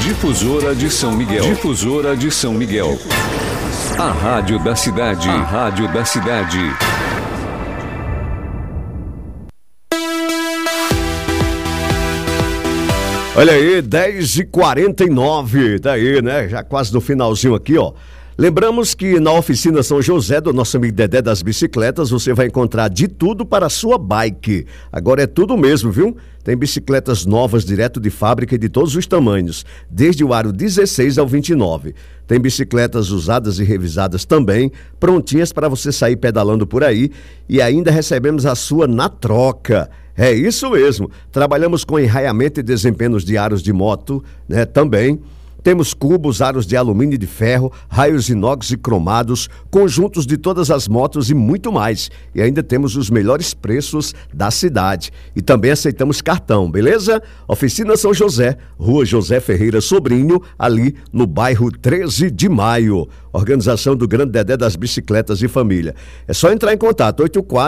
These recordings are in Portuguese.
Difusora de São Miguel. Difusora de São Miguel. A rádio da cidade. A rádio da cidade. Olha aí, 10h49, tá aí, né? Já quase no finalzinho aqui, ó. Lembramos que na oficina São José, do nosso amigo Dedé das Bicicletas, você vai encontrar de tudo para a sua bike. Agora é tudo mesmo, viu? Tem bicicletas novas direto de fábrica e de todos os tamanhos, desde o aro 16 ao 29. Tem bicicletas usadas e revisadas também, prontinhas para você sair pedalando por aí, e ainda recebemos a sua na troca. É isso mesmo. Trabalhamos com enraiamento e desempenhos de aros de moto, né, também. Temos cubos, aros de alumínio e de ferro, raios inox e cromados, conjuntos de todas as motos e muito mais. E ainda temos os melhores preços da cidade. E também aceitamos cartão, beleza? Oficina São José, Rua José Ferreira Sobrinho, ali no bairro 13 de Maio. Organização do Grande Dedé das Bicicletas e Família. É só entrar em contato,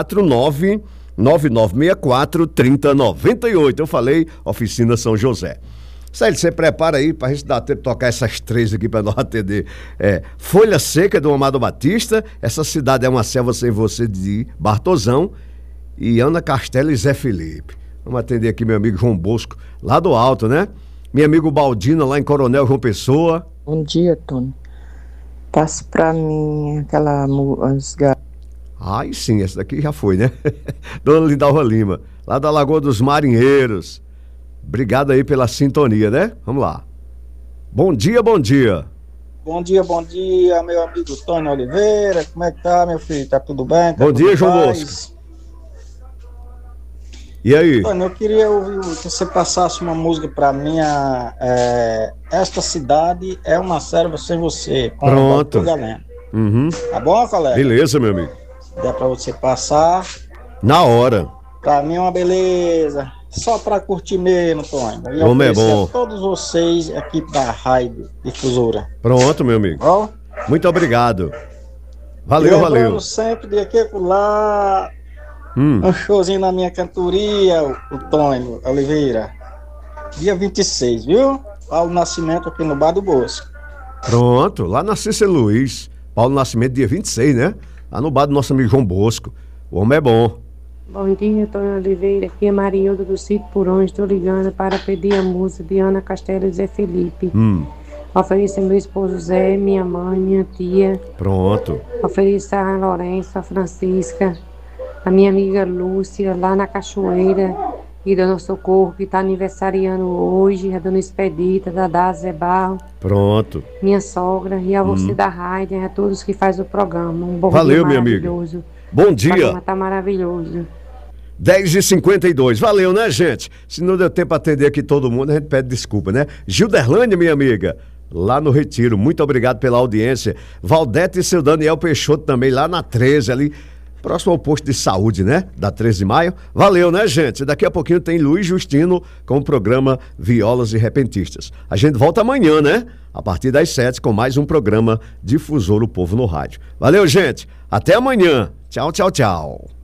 849-9964-3098. Eu falei, Oficina São José. Célio, você prepara aí pra gente dar tempo de tocar essas três aqui pra nós atender. Folha Seca, do Amado Batista, Essa Cidade é uma Selva Sem Você, de Bartosão, e Ana Castela e Zé Felipe. Vamos atender aqui meu amigo João Bosco, lá do Alto, né? Meu amigo Baldina, lá em Coronel João Pessoa. Bom dia, Tony. Passa pra mim aquela música. Ai, sim, essa daqui já foi, né? Dona Lindalva Lima, lá da Lagoa dos Marinheiros. Obrigado aí pela sintonia, né? Vamos lá. Bom dia, bom dia. Bom dia, meu amigo Tony Oliveira. Como é que tá, meu filho? Tá tudo bem? Tá bom dia, João Bosco. E aí? Tony, eu queria ouvir que você passasse uma música pra mim. Esta Cidade é uma Selva Sem Você. Pronto. Uhum. Tá bom, colega? Beleza, meu amigo. Dá pra você passar. Na hora. Pra mim é uma beleza. Só pra curtir mesmo, Tony. E como é bom. A todos vocês aqui da Rádio Difusora. Pronto, meu amigo. Bom? Muito obrigado. Valeu. Lembrando sempre de aqui lá. Um showzinho na minha cantoria, o Tony Oliveira. Dia 26, viu? Paulo Nascimento aqui no Bar do Bosco. Pronto, lá na Cícero Luiz. Paulo Nascimento, dia 26, né? Lá no bar do nosso amigo João Bosco. O homem é bom. Bom dia, Tony Oliveira. Aqui é Marilda do Sítio Porão. Estou ligando para pedir a música de Ana Castela e Zé Felipe. Ofereço a meu esposo Zé, minha mãe, minha tia. Pronto. Ofereço a Lourenço, a Francisca, a minha amiga Lúcia, lá na Cachoeira, e Dona Socorro, que está aniversariando hoje, a Dona Expedita, da Zé Barro. Pronto. Minha sogra, e a você da rádio, a todos que fazem o programa. Um bom Valeu, dia maravilhoso. Minha amiga. Bom dia. O programa tá maravilhoso. 10h52. Valeu, né, gente? Se não deu tempo para atender aqui todo mundo, a gente pede desculpa, né? Gilderlândia, minha amiga, lá no Retiro, muito obrigado pela audiência. Valdete e seu Daniel Peixoto também, lá na 13, ali, próximo ao posto de saúde, né? Da 13 de maio. Valeu, né, gente? Daqui a pouquinho tem Luiz Justino com o programa Violas e Repentistas. A gente volta amanhã, né? A partir das 7 com mais um programa Difusor o Povo no Rádio. Valeu, gente. Até amanhã. Tchau, tchau, tchau.